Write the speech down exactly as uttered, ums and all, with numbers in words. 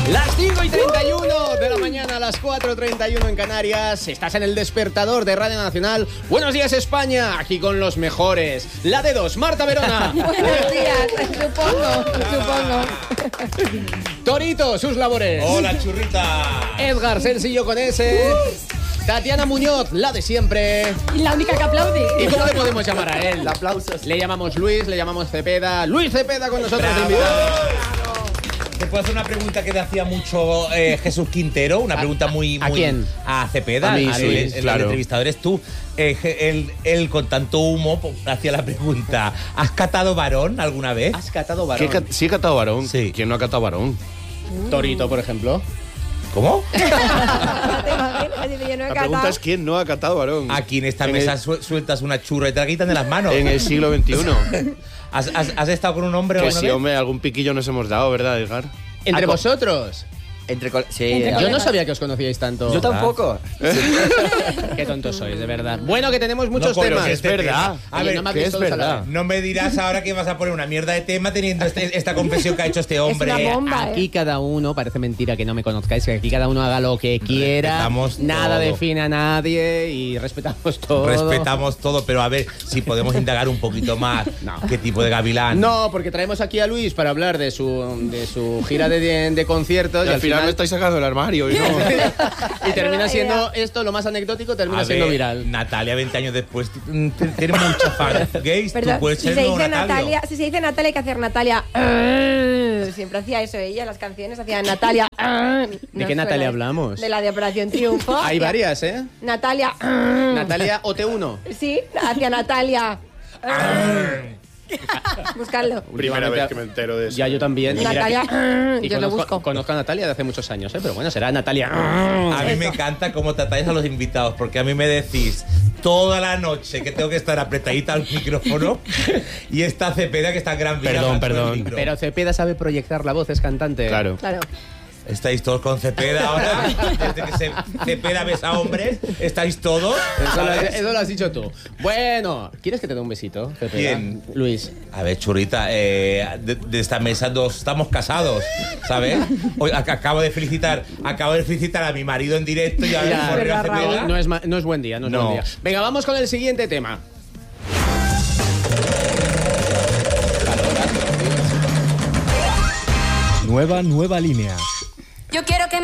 Las cinco y treinta y uno de la mañana, a las cuatro y treinta y uno en Canarias. Estás en el despertador de Radio Nacional. Buenos días, España. Aquí con los mejores. La de dos, Marta Verona. Buenos días, supongo, supongo. Torito, sus labores. Hola, churrita. Edgar, sencillo con ese. Tatiana Muñoz, la de siempre. Y la única que aplaude. ¿Y cómo le podemos llamar a él? Aplausos. Le llamamos Luis, le llamamos Cepeda. Luis Cepeda con nosotros de Bravo. invitado. Te puedo hacer una pregunta que te hacía mucho eh, Jesús Quintero, una ¿A- pregunta muy, a muy quién? a Cepeda, A mí, al- sí, el, el claro. entrevistador eres tú. Eh, je- él, él con tanto humo pues, hacía la pregunta: ¿has catado varón alguna vez? ¿Has catado ¿Qué varón? ca- sí he catado varón. Sí. ¿Quién no ha catado varón? Torito, por ejemplo. ¿Cómo? ¿Te imaginas? Dice, yo no he La catado. pregunta es quién no ha catado varón. Aquí en esta En mesa el- su- sueltas una churra y te la quitan de las manos. En el siglo veintiuno. ¿Has, has- has estado con un hombre Que alguna sí, vez? hombre, algún piquillo nos hemos dado, ¿verdad, Edgar? ¿Entre Ah, co- vosotros? Entre col- sí, Entre eh, Yo no colegas. sabía que os conocíais tanto. yo tampoco. Qué tontos sois, de verdad. Bueno, que tenemos No, muchos pero temas. que es verdad. A Oye, ver, no me que habéis es todos a la verdad. vez. no me dirás ahora que vas a poner una mierda de tema teniendo este- esta confesión que ha hecho este hombre. una bomba. Aquí ¿eh? cada uno, parece mentira que no me conozcáis, que aquí cada uno haga lo que quiera. Respetamos Nada todo. define a nadie y respetamos todo. Respetamos todo, pero a ver si podemos indagar un poquito más. No. ¿Qué tipo de gavilán? No, porque traemos aquí a Luis para hablar de su, de su gira de, de, de conciertos Y al final me estáis sacando del armario. ¿Y no? y termina No, siendo esto lo más anecdótico, termina A siendo ver, viral. Natalia, veinte años después, t- t- tiene muchos fans gays. Perdón, Tú puedes si ser se nuevo dice Natalio. Natalia, si se dice Natalia hay que hacer Natalia. Siempre hacía eso ella, las canciones hacía Natalia. ¿De qué Natalia hablamos? De la de Operación Triunfo. Hay Hacía varias, ¿eh? Natalia. Natalia O T uno. Sí, hacia Natalia. Buscarlo. Primera vez que me entero de eso. Ya yo también. Y mira Natalia. que- y Yo lo conozco, busco. conozco a Natalia de hace muchos años, ¿eh? Pero bueno, será Natalia. A mí me encanta cómo tratáis a los invitados, porque a mí me decís toda la noche que tengo que estar apretadita al micrófono y esta Cepeda que está en gran vida. Perdón, macho, el perdón. micro. Pero Cepeda sabe proyectar la voz, es cantante. Claro. Claro. Estáis todos con Cepeda ahora. Desde que se, Cepeda besa a hombres, estáis todos. Eso lo, ¿sabes? eso lo has dicho tú. Bueno, ¿quieres que te dé un besito, Cepeda? ¿Quién? Luis. A ver, churrita, eh, de, de esta mesa dos estamos casados, ¿sabes? Hoy ac- acabo de felicitar, acabo de felicitar a mi marido en directo y a ver Ya, por verdad, Cepeda. Raúl. No es, ma- no es buen día, no es No. buen día. Venga, vamos con el siguiente tema. Nueva, nueva línea. Yo quiero que